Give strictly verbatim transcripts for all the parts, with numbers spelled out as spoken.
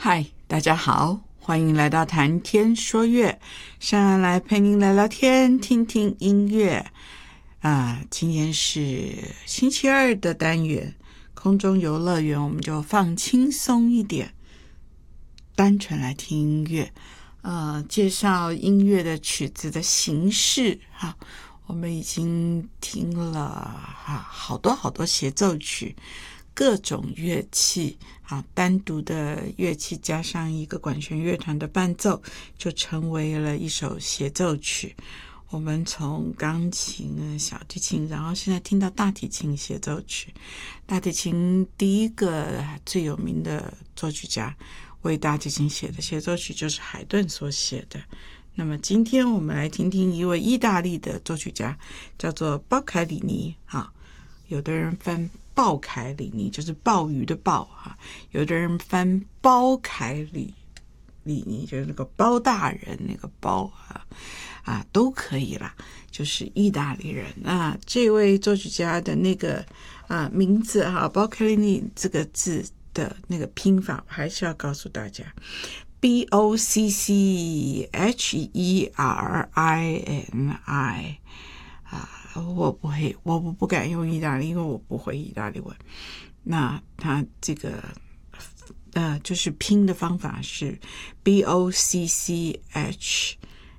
嗨，大家好，欢迎来到谈天说乐，上岸来陪您聊聊天，听听音乐啊。今天是星期二的单元，空中游乐园，我们就放轻松一点，单纯来听音乐，呃，介绍音乐的曲子的形式哈。我们已经听了哈好多好多协奏曲，各种乐器啊，单独的乐器加上一个管弦乐团的伴奏，就成为了一首协奏曲。我们从钢琴、小提琴，然后现在听到大提琴协奏曲。大提琴第一个最有名的作曲家为大提琴写的协奏曲就是海顿所写的。那么今天我们来听听一位意大利的作曲家，叫做鲍凯里尼啊，有的人翻鲍凯里尼就是鲍鱼的鲍啊，有的人翻包凯里里尼就是那个包大人那个包啊啊都可以啦，就是意大利人。那这位作曲家的那个啊名字哈，鲍凯里尼这个字的那个拼法，我还是要告诉大家。B O C C H E R I N I 啊，我不会，我不敢用意大利，因为我不会意大利文。那他这个呃，就是拼的方法是 B O C C H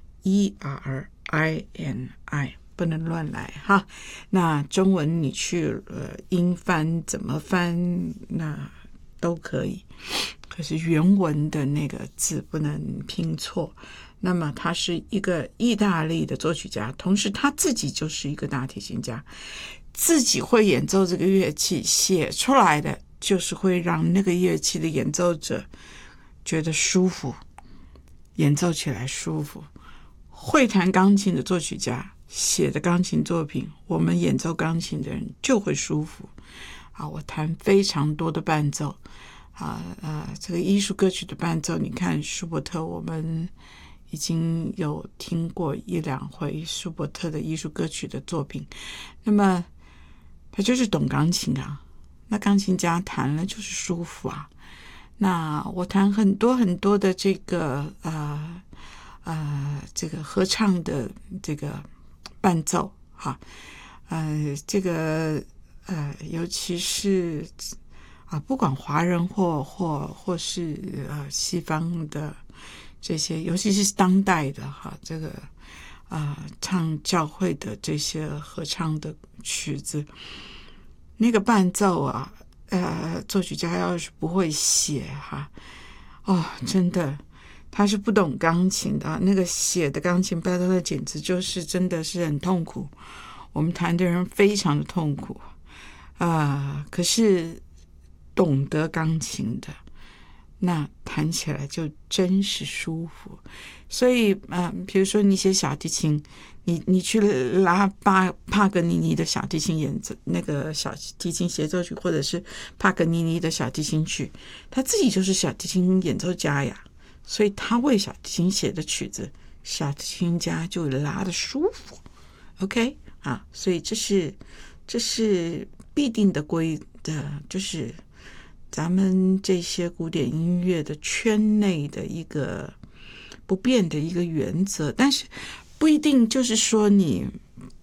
E R I N I， 不能乱来哈。那中文你去呃英翻怎么翻，那都可以。可是原文的那个字不能拼错。那么他是一个意大利的作曲家，同时他自己就是一个大提琴家，自己会演奏这个乐器，写出来的就是会让那个乐器的演奏者觉得舒服，演奏起来舒服。会弹钢琴的作曲家写的钢琴作品，我们演奏钢琴的人就会舒服啊！我弹非常多的伴奏啊，呃，这个艺术歌曲的伴奏，你看舒伯特，我们已经有听过一两回舒伯特的艺术歌曲的作品。那么他就是懂钢琴啊，那钢琴家弹了就是舒服啊。那我弹很多很多的这个呃呃这个合唱的这个伴奏哈，呃这个呃尤其是啊，不管华人或或或是呃西方的这些，尤其是当代的哈，这个啊、呃、唱教会的这些合唱的曲子，那个伴奏啊，呃，作曲家要是不会写哈，哦，真的他是不懂钢琴的，那个写的钢琴伴奏简直就是真的是很痛苦，我们弹的人非常的痛苦啊、呃，可是。懂得钢琴的，那弹起来就真是舒服。所以，嗯、呃，比如说你写小提琴，你你去拉巴帕格尼尼的小提琴演奏那个小提琴协奏曲，或者是帕格尼尼的小提琴曲，他自己就是小提琴演奏家呀，所以他为小提琴写的曲子，小提琴家就拉得舒服。OK 啊，所以这是这是必定的规的，就是咱们这些古典音乐的圈内的一个不变的一个原则，但是不一定就是说你